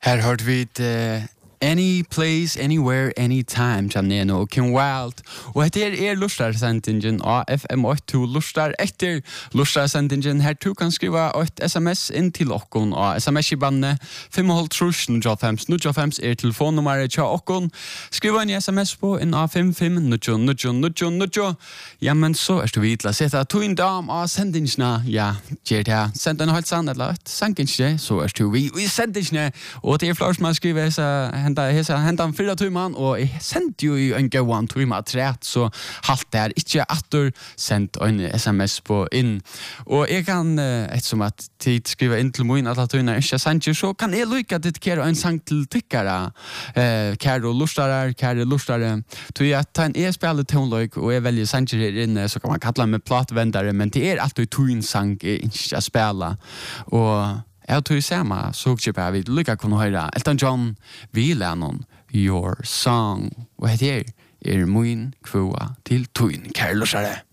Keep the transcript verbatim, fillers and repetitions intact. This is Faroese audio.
Her hørte vi et uh, Any Place, Anywhere, Anytime, Janine og Kim Wilde. Og etter er Lustar-sendingen av F M åtte to Lustar. Etter Lustar-sendingen her du kan skriva et sms inn til okkon og sms i bandet fem tre tre null fem null fem er telefonnummeret til okkon. Skriva en sms på inn av fem fem null null null null. Ja, men så er du vidt å sette to inn dam av sendingene. Ja, gjør det. Send en helt sann eller et sankinsje, så er du vidt i sendingene. Og det er flere som har skrivet henta hesa hentan fyra timmar og eg sendte jo i en gåan timmar træt så halt der ikkje atter sendt ein sms på inn og eg kan et som at tid skriva inn til moin at at hun ikkje sendt så kan eg lukka dedikera ein sang til tykkara eh kære lustarar kære lustare to at ta en e spela tonløk og eg veljer sendt her inne så kan man kalla med platvendare men det er alltid to sang ikkje spela og jeg tror samme så ikke på vi lykke kunne høre Elton John, vi Lennon, Your Song. Og det er min kvua til tøyen, kjære løsere.